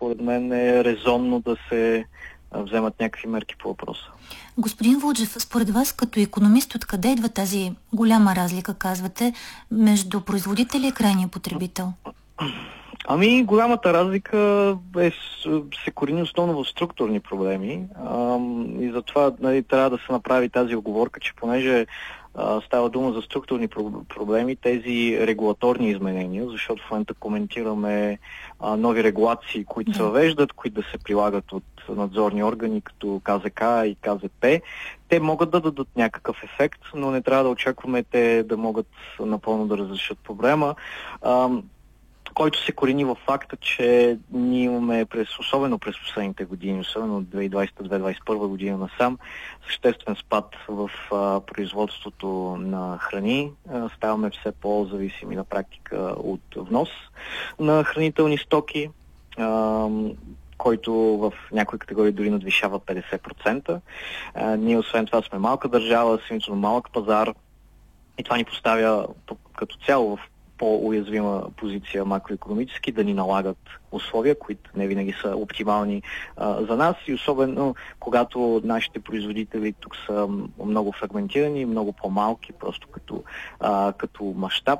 според мен е резонно да се вземат някакви мерки по въпроса. Господин Вълджев, според вас като икономист, откъде идва тази голяма разлика, казвате, между производителя и крайния потребител? Голямата разлика се корени основно в структурни проблеми и затова трябва да се направи тази оговорка, че понеже става дума за структурни проблеми, тези регулаторни изменения, защото в момента коментираме нови регулации, които се въвеждат, които да се прилагат от надзорни органи, като КЗК и КЗП. Те могат да дадат някакъв ефект, но не трябва да очакваме те да могат напълно да разрешат проблема, който се корени в факта, че ние имаме особено през последните години, особено от 2020-2021 година насам, съществен спад в производството на храни. Ставаме все по-зависими на практика от внос на хранителни стоки, който в някои категории дори надвишава 50%. Ние освен това сме малка държава, сравнително малък пазар и това ни поставя като цяло в по-уязвима позиция макроекономически, да ни налагат условия, които не винаги са оптимални за нас и особено когато нашите производители тук са много фрагментирани, много по-малки, просто като мащаб.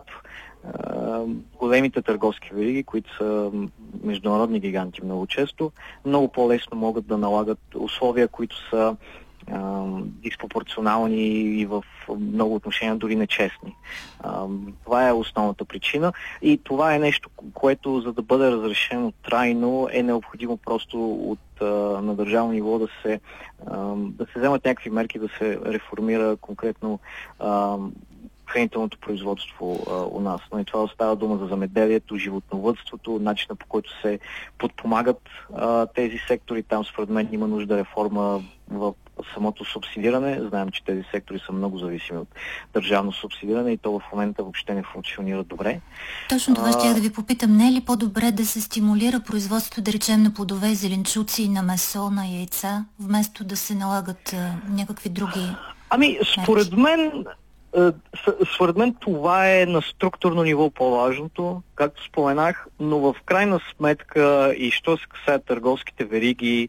Големите търговски вериги, които са международни гиганти много често, много по-лесно могат да налагат условия, които са диспропорционални и в много отношения дори нечестни. Това е основната причина и това е нещо, което за да бъде разрешено трайно е необходимо просто на държавно ниво да се вземат някакви мерки, да се реформира конкретно хранителното производство у нас. Но и това остава дума за земеделието, животновъдството, начина по който се подпомагат тези сектори. Там според мен има нужда реформа в самото субсидиране. Знаем, че тези сектори са много зависими от държавно субсидиране и то в момента въобще не функционира добре. Точно това ще да ви попитам. Не е ли по-добре да се стимулира производството, да речем, на плодове и зеленчуци, на месо, на яйца, вместо да се налагат някакви други Според мен това е на структурно ниво по-важното, както споменах, но в крайна сметка и що се касае търговските вериги,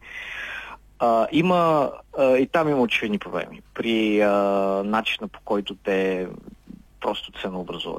и там има очевидни проблеми при начина по който те просто ценообразуват.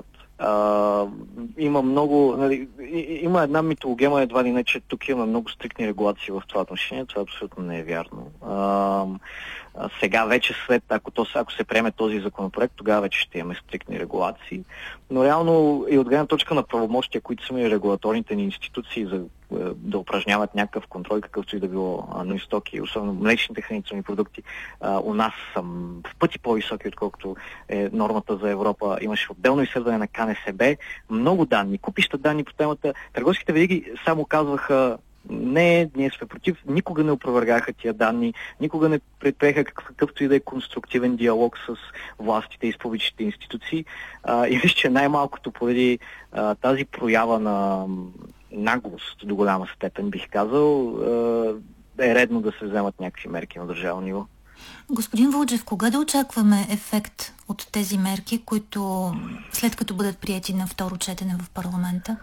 Има една митологема едва ли не, че тук имаме много стриктни регулации в това отношение. Това абсолютно не е вярно. Сега вече ако се приеме този законопроект, тогава вече ще имаме стриктни регулации. Но реално и от гледна точка на правомощия, които са и регулаторните ни институции за да упражняват някакъв контрол, какъвто и да било на стоки, особено млечните хранителни продукти, у нас са в пъти по-високи, отколкото е нормата за Европа. Имаше отделно изследване на КНСБ, много данни, купища данни по темата. Търговските вериги само казваха: не, ние сме против, никога не опровергаха тия данни, никога не предприеха какъвто и да е конструктивен диалог с властите и с публичните институции. И виж, че най-малкото поради тази проява на наглост до голяма степен, бих казал, е редно да се вземат някакви мерки на държавно ниво. Господин Вълджев, кога да очакваме ефект от тези мерки, които след като бъдат приети на второ четене в парламента?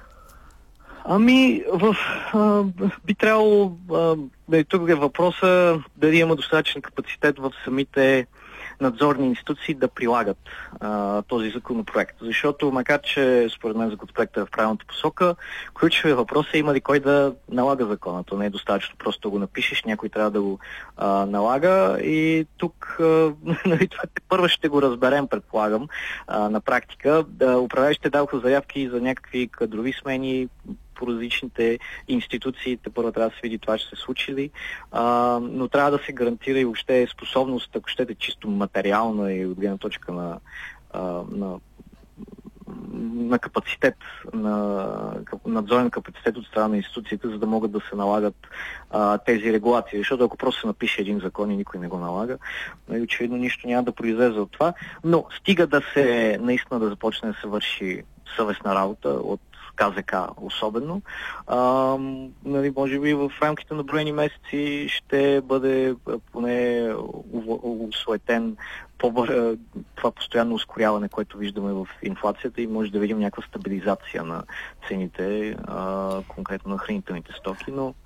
Би трябвало, тук е въпроса дали има достатъчен капацитет в самите надзорни институции да прилагат този законопроект. Защото макар, че според мен законопроектът е в правилната посока, ключовият въпрос е има ли кой да налага закона. То не е достатъчно просто да го напишеш, някой трябва да го налага и тук това първо ще го разберем, предполагам, на практика. Управляващите даваха заявки за някакви кадрови смени по различните институции, първо трябва да се види това ще се случи ли, но трябва да се гарантира и въобще способност, ако щете чисто материална и от гледна точка на капацитет, на надзорен капацитет от страна на институциите, за да могат да се налагат тези регулации. Защото ако просто се напише един закон и никой не го налага, очевидно нищо няма да произлезе от това. Но стига наистина да започне да се върши съвестна работа от КЗК особено. Може би в рамките на броени месеци ще бъде поне усуетен това постоянно ускоряване, което виждаме в инфлацията и може да видим някаква стабилизация на цените, конкретно на хранителните стоки, но